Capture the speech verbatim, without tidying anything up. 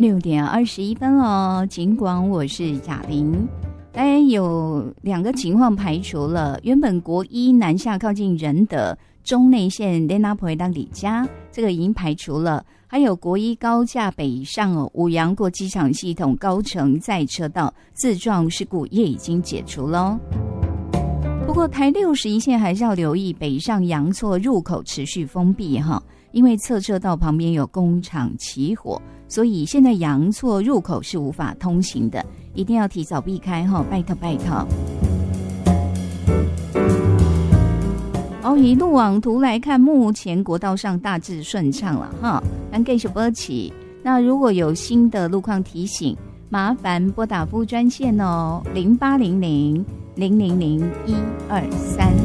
六点二十一分了，尽管我是贾玲。哎，有两个情况排除了，原本国一南下靠近仁德中内线连拿婆当里家，这个已经排除了。还有国一高架北上哦，五杨过机场系统高乘载车道自撞事故也已经解除了。不过台六十一线还是要留意北上阳错入口持续封闭哈，因为侧车道旁边有工厂起火，所以现在阳错入口是无法通行的，一定要提早避开哈，拜托拜托。哦，以路网图来看，目前国道上大致顺畅了哈。咱继续播起，那如果有新的路况提醒，麻烦拨打服务专线哦，零八零零零零零一二三。